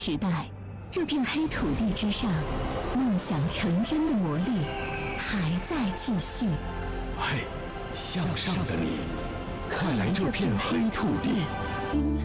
时代，这片黑土地之上，梦想成真的魔力还在继续。 嘿，向上的你，快来这片黑土地，